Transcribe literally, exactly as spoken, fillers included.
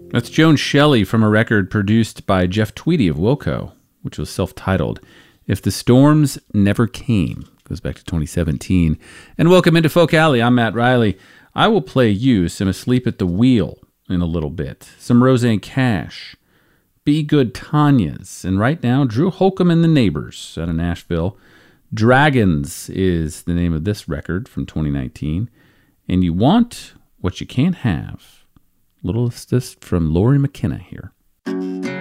That's Joan Shelley from a record produced by Jeff Tweedy of Wilco, which was self-titled If the Storms Never Came. Goes back to twenty seventeen. And welcome into Folk Alley. I'm Matt Riley. I will play you some Asleep at the Wheel in a little bit, some Roseanne Cash, Be Good Tanya's, and right now, Drew Holcomb and the Neighbors out of Nashville. Dragons is the name of this record from twenty nineteen. And You Want What You Can't Have. Little assist from Lori McKenna here.